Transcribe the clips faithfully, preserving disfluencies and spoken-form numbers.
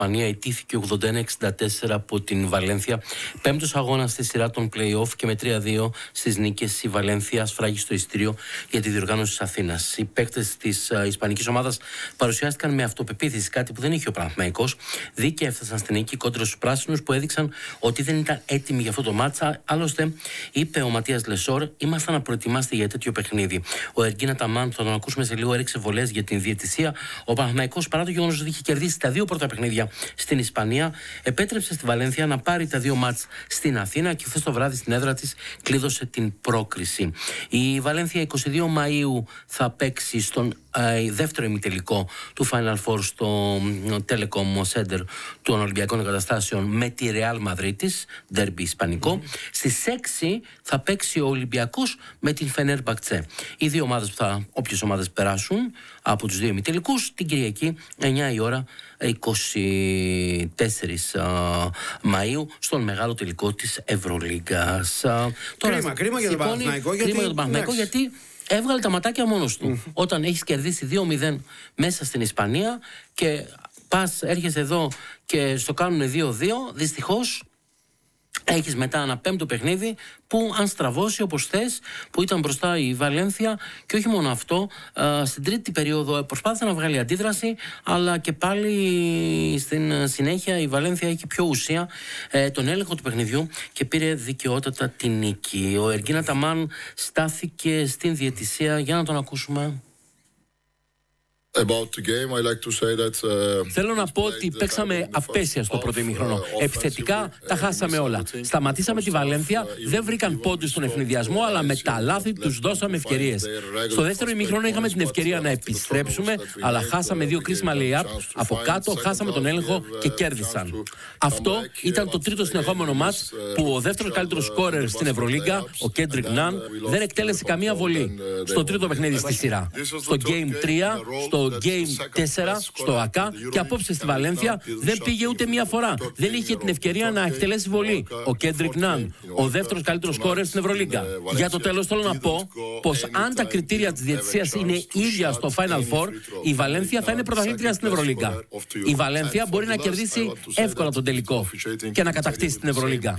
Ισπανία ιτήθηκε ογδόντα ένα εξήντα τέσσερα από την Βαλένθια. Πέμπτος αγώνας στη σειρά των play-off και με τρία δύο στις νίκες η Βαλένθια σφράγει στο ειστήριο για τη διοργάνωση της Αθήνας. Οι παίκτες της uh, ισπανικής ομάδας παρουσιάστηκαν με αυτοπεποίθηση, κάτι που δεν είχε ο Παναθηναϊκός. Δίκαια έφτασαν στην νίκη κόντρα στους πράσινους που έδειξαν ότι δεν ήταν έτοιμοι για αυτό το μάτσα. Άλλωστε, είπε ο Ματίας Λεσόρ, ήμασταν απροετοιμάστοι για τέτοιο παιχνίδι. Ο Εργίνα Ταμάν, που θα τον ακούσουμε σε λίγο, έριξε βολές για την διαιτησία. Ο Παναθηναϊκός, παρά το γεγονός ότι είχε κερδίσει τα δύο πρώτα παιχνίδια στην Ισπανία, επέτρεψε στη Βαλένθια να πάρει τα δύο μάτς στην Αθήνα και χθες το βράδυ στην έδρα της κλείδωσε την πρόκριση. Η Βαλένθια εικοστή δεύτερη Μαΐου θα παίξει στον ε, δεύτερο ημιτελικό του Final Four στο Telecom Center των Ολυμπιακών Εγκαταστάσεων με τη Real Madrid, ντέρμπι ισπανικό. Mm-hmm. Στις έξι θα παίξει ο Ολυμπιακός με την Fenerbahce. Οι δύο ομάδες που θα, όποιες ομάδες περάσουν από τους δύο ημιτελικούς, την Κυριακή εννιά η ώρα εικοστή τέταρτη Μαΐου στον μεγάλο τελικό της Ευρωλίγκας. Κρίμα, κρίμα για τον Παναθηναϊκό, γιατί, για τον γιατί έβγαλε τα ματάκια μόνος του. Mm. Όταν έχεις κερδίσει δύο μηδέν μέσα στην Ισπανία και πας, έρχεσαι εδώ και στο κάνουν δύο δύο, δυστυχώς έχεις μετά ένα πέμπτο παιχνίδι που αν στραβώσει όπως θες, που ήταν μπροστά η Βαλένθια, και όχι μόνο αυτό, α, στην τρίτη περίοδο προσπάθησε να βγάλει αντίδραση, αλλά και πάλι στην συνέχεια η Βαλένθια έχει πιο ουσία, ε, τον έλεγχο του παιχνιδιού και πήρε δικαιότατα την νίκη. Ο Εργίνα Ταμάν στάθηκε στην διαιτησία, για να τον ακούσουμε. About the game, I like to say that, uh, Θέλω να πω ότι παίξαμε απέσια στο πρώτο ημίχρονο. Επιθετικά τα χάσαμε όλα. Σταματήσαμε τη Βαλένθια, δεν βρήκαν πόντους στον ευνηδιασμό, αλλά με τα λάθη τους δώσαμε ευκαιρίες. Στο δεύτερο ημίχρονο είχαμε την ευκαιρία να επιστρέψουμε, αλλά χάσαμε δύο κρίσιμα lay-up από κάτω, χάσαμε τον έλεγχο και κέρδισαν. Αυτό ήταν το τρίτο συνεχόμενο μάτς που ο δεύτερος καλύτερος σκόρερ στην Ευρωλίγκα, ο Κέντρικ Ναν, δεν εκτέλεσε καμία βολή στο τρίτο παιχνίδι στη σειρά. Στο Game τρία, στο Game τέσσερα, στο ΑΚΑ, και απόψε στη Βαλένθια δεν πήγε ούτε μία φορά. Δεν είχε την ευκαιρία να εκτελέσει βολή ο Κέντρικ Ναν, ο δεύτερος καλύτερος σκόρερ στην Ευρωλίγκα. Για το τέλος θέλω να πω πως αν τα κριτήρια της διαιτησίας είναι ίδια στο Final Four, η Βαλένθια θα είναι πρωταθλήτρια στην Ευρωλίγκα. Η Βαλένθια μπορεί να κερδίσει εύκολα τον τελικό και να κατακτήσει την Ευρωλίγκα.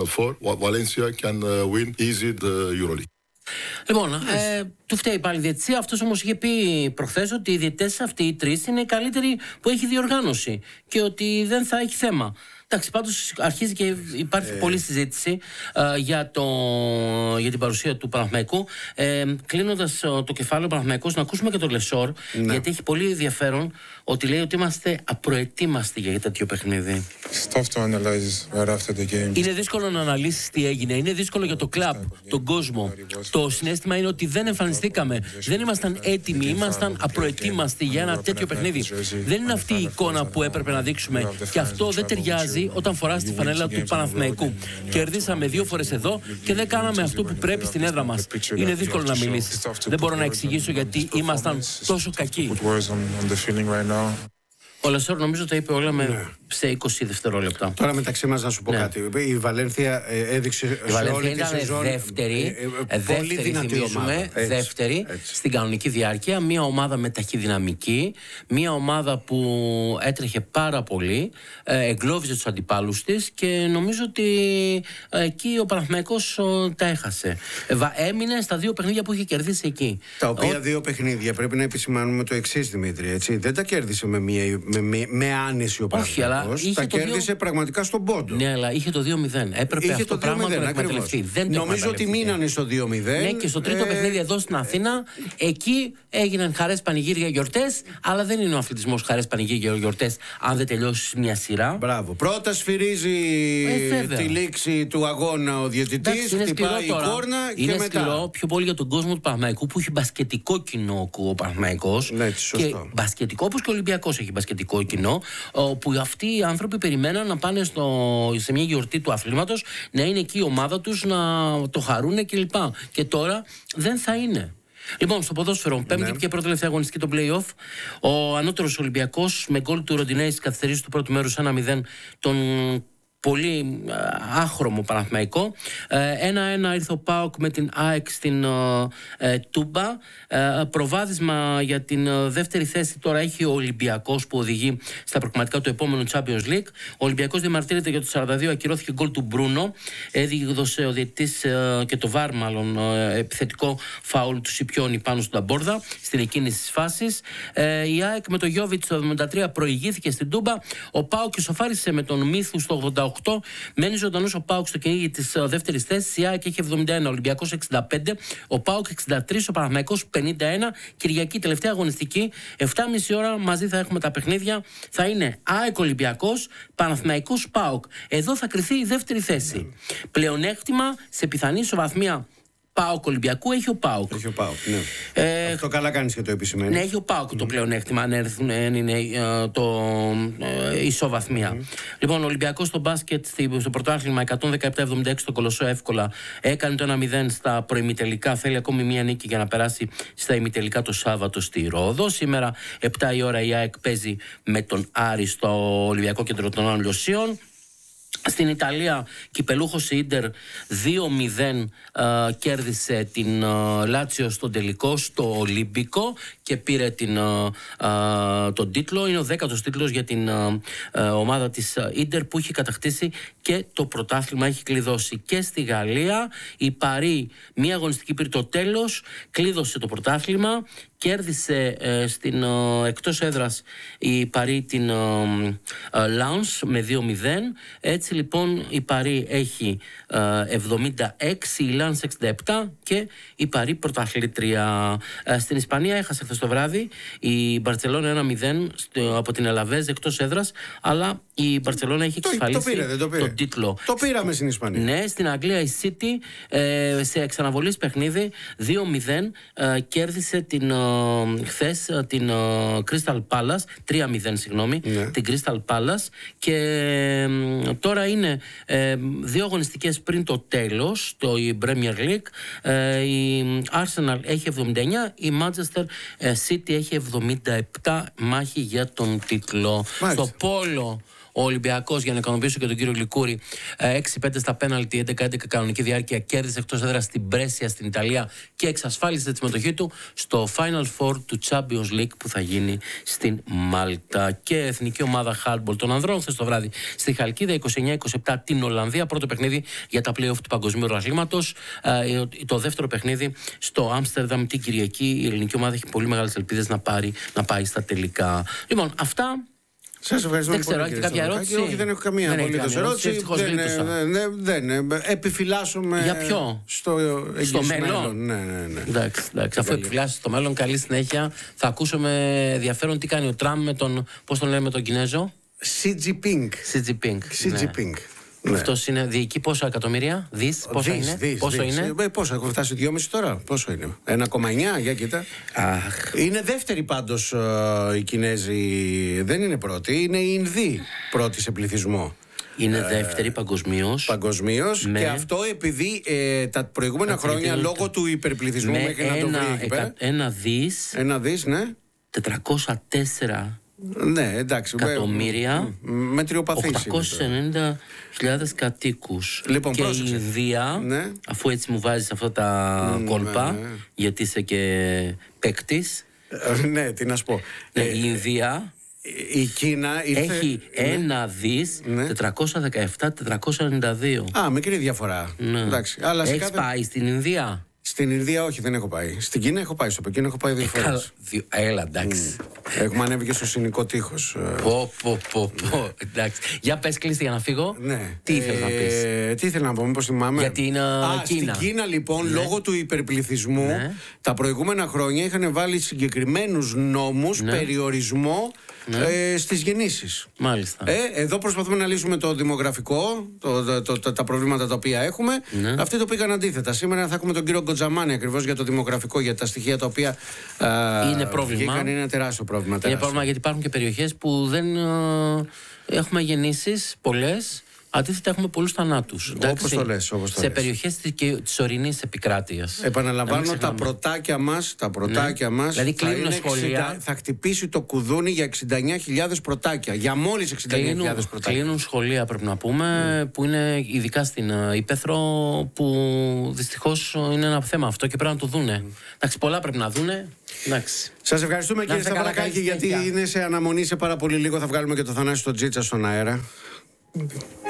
Λοιπόν, ε, του φταίει πάλι η διαιτησία. Αυτός όμως είχε πει προχθές ότι οι διαιτητές αυτοί οι τρεις είναι οι καλύτεροι που έχει διοργάνωση και ότι δεν θα έχει θέμα. Εντάξει, πάντως αρχίζει και υπάρχει ε... πολλή συζήτηση ε, για, το, για την παρουσία του Παναθηναϊκού. Ε, κλείνοντας το κεφάλαιο Παναθηναϊκός, να ακούσουμε και τον Λεσόρ, ναι, γιατί έχει πολύ ενδιαφέρον ότι λέει ότι είμαστε απροετοίμαστοι για τέτοιο παιχνίδι. Είναι δύσκολο να αναλύσεις τι έγινε. Είναι δύσκολο για το κλαμπ, τον κόσμο. Το συναίσθημα είναι ότι δεν εμφανιστήκαμε. Δεν ήμασταν έτοιμοι. Ήμασταν απροετοίμαστοι για ένα τέτοιο παιχνίδι. Δεν είναι αυτή η εικόνα που έπρεπε να δείξουμε. Και αυτό δεν ταιριάζει όταν φοράς τη φανέλα του Παναθηναϊκού. Κερδίσαμε δύο φορές εδώ και δεν κάναμε αυτό που πρέπει στην έδρα μας. Είναι δύσκολο να μιλήσεις. Δεν μπορώ να εξηγήσω γιατί ήμασταν τόσο κακοί. Ο Λεσόρ νομίζω τα είπε όλα με, ναι, σε είκοσι δευτερόλεπτα. Τώρα μεταξύ μας να σου πω, ναι, κάτι. Η Βαλένθια ε, έδειξε η σε όλη τη σεζόν δεύτερη, ε, ε, πολύ δυνατή ομάδα. Έτσι, δεύτερη έτσι. Στην κανονική διάρκεια. Μια ομάδα με ταχυδυναμική. Μια ομάδα που έτρεχε πάρα πολύ. Ε, εγκλώβιζε τους αντιπάλους της και νομίζω ότι ε, εκεί ο Παναθηναϊκός ε, τα έχασε. Ε, έμεινε στα δύο παιχνίδια που είχε κερδίσει εκεί. Τα οποία ο... δύο παιχνίδια πρέπει να επισημάνουμε το εξής, Δημήτρη. Έτσι. Δεν τα κέρδισε με, μία, με, με, με άνεση ο Παναθηναϊκός. Τα κέρδισε δύο... πραγματικά στον πόντο. Ναι, αλλά είχε το δύο μηδέν. Έπρεπε είχε αυτό το πράγμα να το εκμεταλλευτεί. Νομίζω ότι μείνανε στο δύο μηδέν. Ναι, και στο τρίτο ε... παιχνίδι εδώ στην Αθήνα, εκεί έγιναν χαρές πανηγύρια γιορτές, αλλά δεν είναι ο αθλητισμός χαρές πανηγύρια γιορτές αν δεν τελειώσει μια σειρά. Μπράβο. Πρώτα σφυρίζει ε, τη λήξη του αγώνα ο διαιτητής, χτυπάει η κόρνα και είναι μετά. σκληρό πιο πολύ για τον κόσμο του Παναθηναϊκού που έχει μπασκετικό κοινό ο Παναθηναϊκός. Ναι, και μπασκετικό, όπως και ο Ολυμπιακός έχει μπασκετικό κοινό, που αυτοί οι άνθρωποι περιμέναν να πάνε στο, σε μια γιορτή του αθλήματος, να είναι εκεί η ομάδα τους, να το χαρούνε κλπ. Και τώρα δεν θα είναι. Λοιπόν, στο ποδόσφαιρο, πέμπτη, ναι, και πρώτη τελευταία αγωνιστική των play-off, ο ανώτερος Ολυμπιακός με γκολ του Ροντινέη στις καθυστερήσεις του πρώτου μέρους ένα μηδέν τον πολύ άχρωμο Παναθηναϊκό. Ένα-ένα ήρθε ο ΠΑΟΚ με την ΑΕΚ στην ε, Τούμπα. Ε, προβάδισμα για την δεύτερη θέση τώρα έχει ο Ολυμπιακός που οδηγεί στα προκριματικά του επόμενου Champions League. Ο Ολυμπιακός διαμαρτύρεται για το σαράντα δύο, ακυρώθηκε γκολ του Μπρούνο. Έδωσε ο διαιτητής ε, και το βαρ μάλλον ε, επιθετικό φάουλ του Σιπιόνι πάνω στον Ταμπόρδα στην εκκίνηση της φάσης. Ε, η ΑΕΚ με το Γιόβιτς το εβδομήντα τρία προηγήθηκε στην Τούμπα. Ο ΠΑΟΚ ισοφάρισε με τον Μύθου στο ογδόντα οκτώ. Μένει ζωντανός ο ΠΑΟΚ στο κυνήγι της uh, δεύτερης θέσης. Η ΑΕΚ έχει εβδομήντα ένα, ο Ολυμπιακός εξήντα πέντε, ο ΠΑΟΚ εξήντα τρία, ο Παναθηναϊκός πενήντα ένα. Κυριακή, τελευταία αγωνιστική, επτά και μισή ώρα μαζί θα έχουμε τα παιχνίδια. Θα είναι ΑΕΚ Ολυμπιακός, Παναθηναϊκός ΠΑΟΚ. Εδώ θα κριθεί η δεύτερη θέση. Mm. Πλεονέκτημα σε πιθανή ισοβαθμία ΠΑΟΚ Ολυμπιακού έχει ο ΠΑΟΚ. Έχει ο ΠΑΟΚ, ναι. Ε, Αυτό καλά κάνεις και το επισημαίνεις. Ναι, έχει ο ΠΑΟΚ mm. το πλεονέκτημα, αν έρθουν, είναι ε, το ε, ισοβαθμία. Mm. Λοιπόν, ο Ολυμπιακός στο μπάσκετ στο πρωτάθλημα εκατόν δεκαεπτά εβδομήντα έξι στο Κολοσσό εύκολα έκανε το ένα μηδέν στα προημιτελικά. Θέλει ακόμη μία νίκη για να περάσει στα ημιτελικά το Σάββατο στη Ρόδο. Σήμερα επτά η ώρα η ΑΕΚ παίζει με τον Άρη στο Ολυμπιακό Κέντρο των Ανλωσίων. Στην Ιταλία, κυπελούχος η Ίντερ δύο μηδέν uh, κέρδισε την uh, Λάτσιο στον τελικό, στο Ολύμπικο και πήρε την, uh, uh, τον τίτλο. Είναι ο δέκατος τίτλος για την uh, uh, ομάδα της Ίντερ που έχει κατακτήσει και το πρωτάθλημα έχει κλειδώσει. Και στη Γαλλία η Παρί μία αγωνιστική πριν το τέλος κλείδωσε το πρωτάθλημα. Κέρδισε ε, στην ε, εκτός έδρας η Παρί την ε, ε, Λάνς με δύο μηδέν. Έτσι λοιπόν η Παρί έχει ε, εβδομήντα έξι, η Λάνς εξήντα επτά και η Παρί πρωταθλήτρια. Ε, στην Ισπανία έχασε χθες το βράδυ η Μπαρτσελόνα ένα μηδέν στο, από την Αλαβέζ εκτός έδρας, αλλά η Μπαρτσελόνα έχει εξασφαλίσει το, το, πήρε, το πήρε. τον τίτλο. Το πήραμε στην Ισπανία. Ναι, στην Αγγλία η City ε, σε εξαναβολής παιχνίδι δύο μηδέν ε, κέρδισε την ε, χθες την uh, Crystal Palace, τρία μηδέν συγγνώμη, ναι. την Crystal Palace και ε, τώρα είναι ε, δύο αγωνιστικές πριν το τέλος, το η Premier League. Ε, η Arsenal έχει εβδομήντα εννιά, η Manchester City έχει εβδομήντα επτά, μάχη για τον τίτλο. Μάλιστα. Στο πόλο ο Ολυμπιακός, για να ικανοποιήσω και τον κύριο Γλυκούρη, έξι πέντε στα πέναλτι, έντεκα έντεκα κανονική διάρκεια, κέρδισε εκτός έδρας στην Μπρέσια στην Ιταλία και εξασφάλισε τη συμμετοχή του στο Final Four του Champions League που θα γίνει στην Μάλτα. Και εθνική ομάδα handball των ανδρών χθες το βράδυ στη Χαλκίδα είκοσι εννιά είκοσι επτά την Ολλανδία. Πρώτο παιχνίδι για τα play-off του Παγκοσμίου Πρωταθλήματος. Το δεύτερο παιχνίδι στο Άμστερνταμ την Κυριακή. Η ελληνική ομάδα έχει πολύ μεγάλες ελπίδες να, πάρει, να πάει στα τελικά. Λοιπόν, αυτά. Σας ευχαριστώ. Δεν ξέρω, έχετε κάποια ερώτηση? Όχι, δεν έχω καμία απολύτως ερώτηση. Δεν, δεν, δεν επιφυλάσσομαι. Για ποιο? Στο, στο μέλλον. μέλλον. Ναι, ναι, ναι. Εντάξει, εντάξει. Αφού επιφυλάσσει στο μέλλον, καλή συνέχεια. Θα ακούσουμε ενδιαφέρον τι κάνει ο Τραμπ με τον, πώς τον λέμε, τον Κινέζο. Xi Jinping. Xi Jinping. Xi Jinping. Ναι. Αυτός είναι διοικεί πόσα εκατομμύρια, δις, πόσα δις, είναι, δις, πόσο δις. είναι. Ε, πόσο, έχω φτάσει δυόμισι τώρα, πόσο είναι, ένα κόμμα εννιά, για κοίτα. Αχ. Είναι δεύτερη πάντως uh, οι Κινέζοι, δεν είναι πρώτοι, είναι οι Ινδοί πρώτοι σε πληθυσμό. Είναι ε, δεύτερη παγκοσμίως. Παγκοσμίως με... και αυτό επειδή ε, τα προηγούμενα Ατζε, χρόνια λόγω το... του υπερπληθυσμού μέχρι να το βρει εκεί πέρα. Ένα δις, ένα δις, ναι. τετρακόσια τέσσερα ναι, εντάξει, εκατομμύρια, οκτακόσιες ενενήντα χιλιάδες κατοίκους. Λοιπόν, και πρόσεξε. η Ινδία, ναι. αφού έτσι μου βάζεις αυτά τα mm, κόλπα, ναι, ναι. γιατί είσαι και παίκτης. Ναι, τι να σου πω. Ναι, η Ινδία η Κίνα ήρθε... έχει ένα δις, ναι. τετρακόσια δεκαεπτά τετρακόσια ενενήντα δύο. Α, μικρή διαφορά. Ναι. Εντάξει, αλλά έχεις κάθε... πάει στην Ινδία? Στην Ινδία όχι, δεν έχω πάει. Στην Κίνα έχω πάει, στο Πεκίνο έχω πάει δύο φορές. Έλα, εντάξει. Mm. Έχουμε ανέβει και στο Συνικό Τείχος. Πω, πω, πω, πω. Εντάξει. Για πες, κλείστη για να φύγω. Ναι. Τι ήθελες ε, να πεις? Τι ήθελα να πω, μήπως θυμάμαι. Για την Α, Κίνα. Στην Κίνα λοιπόν, ναι. λόγω του υπερπληθυσμού, ναι. τα προηγούμενα χρόνια είχαν βάλει συγκεκριμένους νόμους, ναι. περιορισμό, ναι. ε, στις γεννήσεις. Μάλιστα. Ε, εδώ προσπαθούμε να λύσουμε το δημογραφικό, το, το, το, το, τα προβλήματα τα οποία έχουμε. Ναι. Αυτοί το πήγαν αντίθετα. Σήμερα θα έχουμε τον κύριο Γκοτζαμάνη ακριβώς για το δημογραφικό, για τα στοιχεία τα οποία α, είναι πρόβλημα. Βγήκαν, είναι ένα τεράστιο πρόβλημα. Τεράστιο. Είναι πρόβλημα γιατί υπάρχουν και περιοχές που δεν α, έχουμε γεννήσεις πολλές Αντίθετα, έχουμε πολλούς θανάτους. Όπως το λες, όπως το σε λες. περιοχές της ορεινής επικράτειας. Επαναλαμβάνω, τα πρωτάκια μας, τα πρωτάκια ναι. μας δηλαδή, κλείνουν σχολεία. εξήντα, θα χτυπήσει το κουδούνι για εξήντα εννιά χιλιάδες πρωτάκια. Για μόλις εξήντα εννιά χιλιάδες πρωτάκια. Κλείνουν σχολεία, πρέπει να πούμε, mm. που είναι ειδικά στην Ήπεθρο, που δυστυχώς είναι ένα θέμα αυτό και πρέπει να το δούνε. Mm. Εντάξει, πολλά πρέπει να δούνε. Σας ευχαριστούμε, κύριε Σταυρακάκη, γιατί είναι σε αναμονή. Σε πάρα πολύ λίγο θα βγάλουμε και το Θανάση τον Τζίτσα στον αέρα. Okay.